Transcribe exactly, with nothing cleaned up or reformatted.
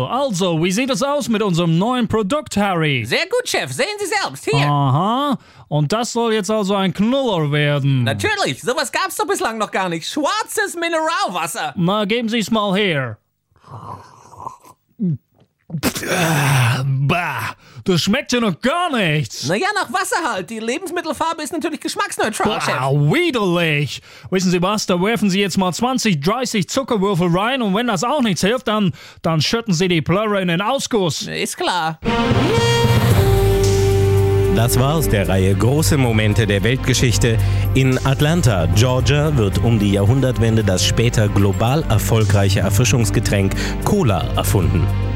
also, wie sieht es aus mit unserem neuen Produkt, Harry? Sehr gut, Chef. Sehen Sie selbst. Hier. Aha, und das soll jetzt also ein Knuller werden. Natürlich, sowas gab's doch bislang noch gar nicht. Schwarzes Mineralwasser. Na, geben Sie es mal her. Bah, das schmeckt ja noch gar nichts. Naja, nach Wasser halt. Die Lebensmittelfarbe ist natürlich geschmacksneutral, Chef. Bah, widerlich. Wissen Sie was, da werfen Sie jetzt mal zwanzig, dreißig Zuckerwürfel rein und wenn das auch nichts hilft, dann, dann schütten Sie die Plörre in den Ausguss. Ist klar. Das war aus der Reihe Große Momente der Weltgeschichte. In Atlanta, Georgia, wird um die Jahrhundertwende das später global erfolgreiche Erfrischungsgetränk Cola erfunden.